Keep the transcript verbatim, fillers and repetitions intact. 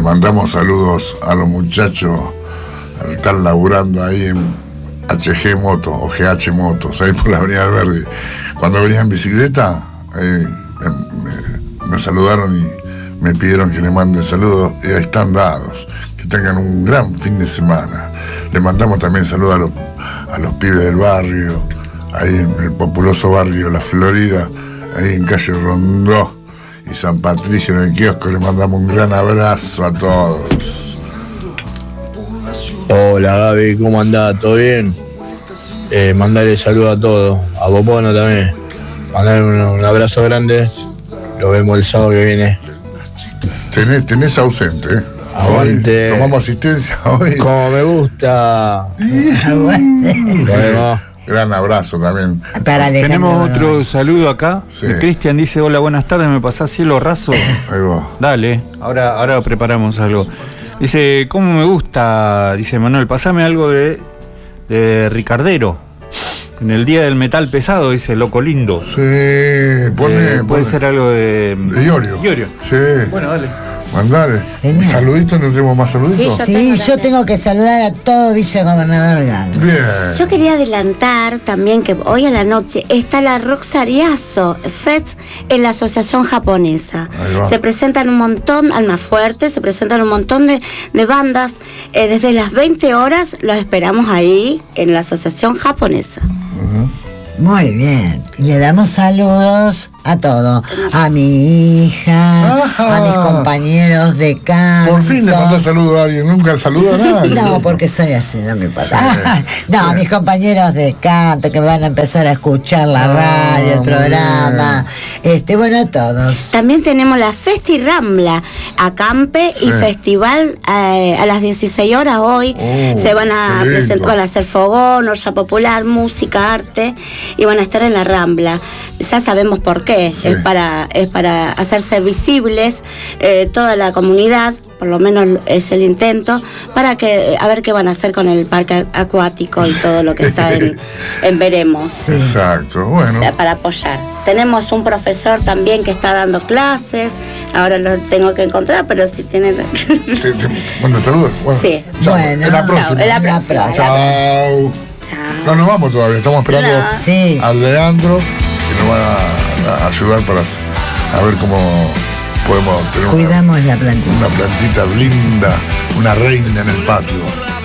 mandamos saludos a los muchachos que están laburando ahí en H G Moto o G H Motos, ahí por la Avenida Alberdi. Cuando venía en bicicleta, eh, me, me saludaron y me pidieron que le mande saludos, y ahí están dados. Que tengan un gran fin de semana. Le mandamos también saludos a los, a los pibes del barrio, ahí en el populoso barrio La Florida, ahí en calle Rondó y San Patricio en el kiosco. Le mandamos un gran abrazo a todos. Hola Gaby, ¿cómo andás? ¿Todo bien? Eh, mandale saludos a todos, a Popono también. Mandale un, un abrazo grande. Lo vemos el sábado que viene. Tenés, tenés ausente, ¿eh? Aguante. Hoy tomamos asistencia hoy. Como me gusta. Nos vemos. Gran abrazo también. Para Tenemos otro saludo acá. Sí. Cristian dice: hola, buenas tardes, ¿me pasás cielo raso? Ahí va. Dale, ahora, ahora preparamos algo. Dice: ¿cómo me gusta? Dice Manuel, pasame algo de, de Ricardero. En el día del metal pesado, dice Loco Lindo. Sí, pone, Eh, puede pone. ser algo de. De Iorio. Iorio. Sí. Bueno, dale. Mandale. Genial. Saluditos, ¿no tenemos más saluditos? Sí, yo tengo que saludar a todo Villa Gobernador Galo. Bien. Yo quería adelantar también que hoy a la noche está la Roxariazo Fest en la Asociación Japonesa. Ahí va. Se presentan un montón, Almafuerte, se presentan un montón de, de bandas. Eh, desde las veinte horas los esperamos ahí en la Asociación Japonesa. Muy bien. Y le damos saludos a todos. A mi hija, Ajá. a mis compañeros de canto. Por fin le mandó saludo a alguien, nunca saluda a nadie. No, porque soy así, no me importa. No, a mis compañeros de canto que van a empezar a escuchar la Ah, radio, el muy programa. Este, bueno, a todos. También tenemos la Festi Rambla, acampe y Sí. festival eh, a las dieciséis horas hoy. Oh, Se van a qué lindo. presentar, van a hacer fogón, olla popular, música, arte, y van a estar en la Rambla. Ya sabemos por qué. Sí. Es para es para hacerse visibles eh, toda la comunidad, por lo menos es el intento, para que a ver qué van a hacer con el parque acuático y todo lo que está en, en veremos. Exacto, bueno. Para apoyar. Tenemos un profesor también que está dando clases, ahora lo tengo que encontrar, pero si tienen... Te, te manda saludos. Bueno, Sí. chao. Bueno, en la chao, próxima. en la La próxima. próxima. Chao. Chao. No nos vamos todavía, estamos esperando No. Sí. al Leandro, que nos va a, a ayudar para a ver cómo podemos tener una, Cuidamos la plantilla. una plantita linda, una reina en el patio.